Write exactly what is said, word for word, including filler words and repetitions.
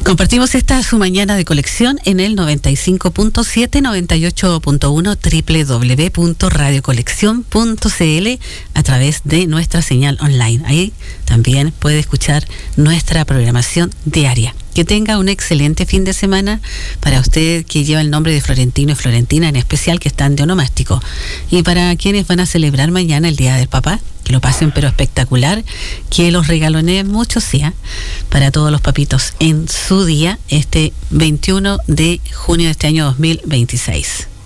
Compartimos esta su mañana de colección en el noventa y cinco punto siete, noventa y ocho punto uno, doble u doble u doble u punto radio colección punto c l a través de nuestra señal online. Ahí también puede escuchar nuestra programación diaria. Que tenga un excelente fin de semana para usted que lleva el nombre de Florentino y Florentina en especial, que están de onomástico. Y para quienes van a celebrar mañana el Día del Papá, que lo pasen pero espectacular, que los regaloneen mucho, sí, ¿eh? Para todos los papitos en su día, este veintiuno de junio de este año dos mil veintiséis.